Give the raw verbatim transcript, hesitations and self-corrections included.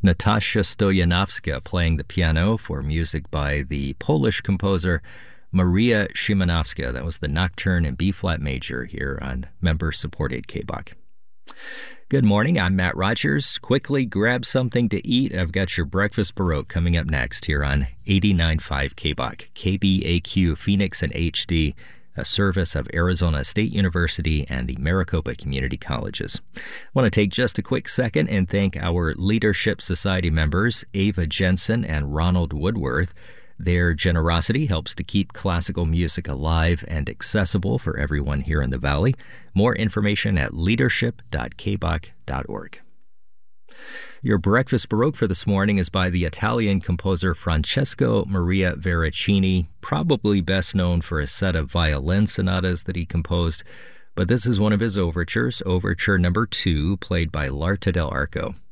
Natasha Stoyanowska playing the piano for music by the Polish composer Maria Szymanowska. That was the Nocturne in B-flat major here on member-supported K B O C. Good morning, I'm Matt Rogers. Quickly grab something to eat. I've got your Breakfast Baroque coming up next here on eighty-nine point five K B O C, K B A Q Phoenix and H D, a service of Arizona State University and the Maricopa Community Colleges. I want to take just a quick second and thank our Leadership Society members, Ava Jensen and Ronald Woodworth. Their generosity helps to keep classical music alive and accessible for everyone here in the Valley. More information at leadership dot k b o c dot org. Your Breakfast Baroque for this morning is by the Italian composer Francesco Maria Veracini, probably best known for a set of violin sonatas that he composed, but this is one of his overtures, Overture number two, played by Larta del Arco.